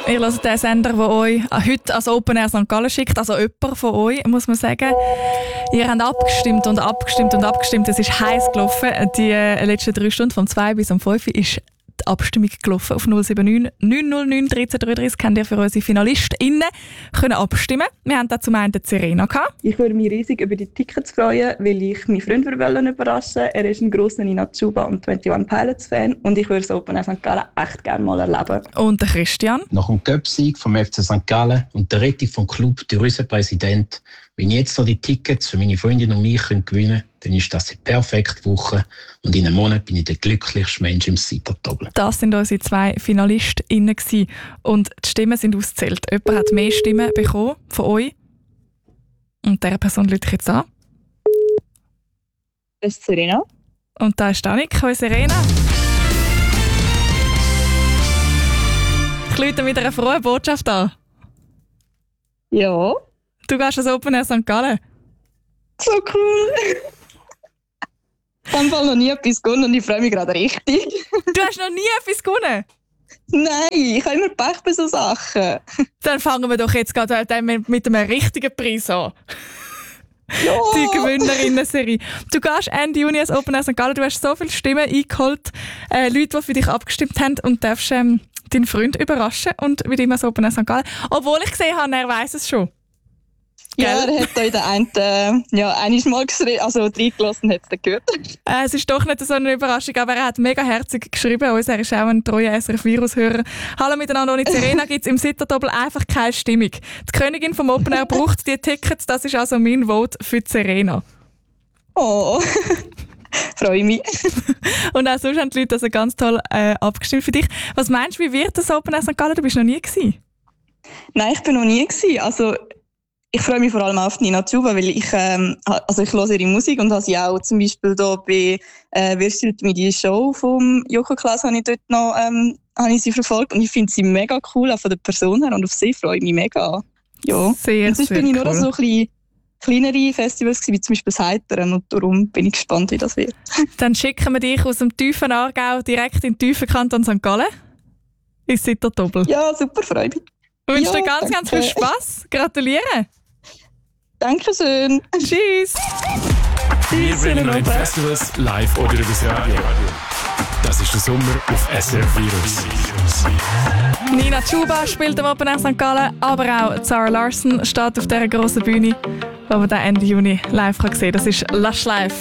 Ihr hört den Sender, der euch heute als Open Air St. Gallen schickt, also jemand von euch, muss man sagen. Ihr habt abgestimmt und abgestimmt und abgestimmt. Es ist heiß gelaufen. Die letzten 3 Stunden, vom 2 bis um 5 ist die Abstimmung gelaufen. Auf 079 909 1333 könnt ihr für unsere FinalistInnen abstimmen. Wir haben da zum einen Serena gehabt. Ich würde mich riesig über die Tickets freuen, weil ich meinen Freund überraschen wollte. Er ist ein grosser Nina Chuba und 21 Pilots Fan und ich würde das Open Air St. Gallen echt gerne mal erleben. Und der Christian. Nach dem Cup-Sieg vom FC St. Gallen und der Rettung vom Club durch unseren Präsident, wenn ich jetzt noch die Tickets für meine Freundin und mich gewinnen kann, dann ist das eine perfekte Woche und in einem Monat bin ich der glücklichste Mensch im Sittertobel. Das sind unsere 2 FinalistInnen gewesen. Und die Stimmen sind ausgezählt. Jemand hat mehr Stimmen bekommen von euch. Und dieser Person rufe ich jetzt an. Das ist Serena. Und da ist Danik. Hallo Serena. Ich rufe mit einer frohen Botschaft an. Ja. Du gehst als Open Air St. Gallen. So cool. Ich habe noch nie etwas gewonnen und ich freue mich gerade richtig. Du hast noch nie etwas gewonnen? Nein, ich habe immer Pech bei solchen Sachen. Dann fangen wir doch jetzt gerade mit einem richtigen Preis an. Ja. Die Gewinnerinnen-Serie. Du gehst Ende Juni als Open Air St. Gallen, du hast so viele Stimmen eingeholt, Leute, die für dich abgestimmt haben und darfst deinen Freund überraschen und mit ihm als Open Air St. Gallen. Obwohl ich gesehen habe, er weiss es schon. Ja, er hat euch den einen einmal reingelassen und hat es dann gehört. Es ist doch nicht so eine Überraschung, aber er hat mega herzig geschrieben. Uns, er ist auch ein treuer SRF-Virus-Hörer. Hallo miteinander, ohne Serena gibt es im Sitterdoppel einfach keine Stimmung. Die Königin vom Open Air braucht die Tickets, das ist also mein Vote für die Serena. Oh, freue mich. Und auch sonst haben die Leute also ganz toll abgestimmt für dich. Was meinst du, wie wird das Open Air St. Gallen? Du bist noch nie gewesen? Nein, ich bin noch nie gewesen. Also, ich freue mich vor allem auf Nina Chuba, weil ich höre ihre Musik und habe sie auch zum Beispiel hier bei «Wer stellt mir die Show» vom Joko Klaas habe ich dort noch habe ich sie verfolgt und ich finde sie mega cool, auch von der Person her und auf sie freue ich mich mega. Ja. Sehr, und sonst bin ich nur so ein bisschen kleinere Festivals wie zum Beispiel das Heiteren und darum bin ich gespannt, wie das wird. Dann schicken wir dich aus dem tiefen Aargau direkt in den tiefen Kanton St. Gallen ins Sitterdoppel. Ja, super, freue mich. Ich wünsche dir ganz viel Spass. Gratuliere. Dankeschön. Tschüss. Wir bringen euch Festivals live oder über das Radio. Das ist der Sommer auf SRF Virus. Nina Chuba spielt am Open Air St. Gallen, aber auch Zara Larsson steht auf dieser grossen Bühne, die man Ende Juni live sehen kann. Das ist Lush Live.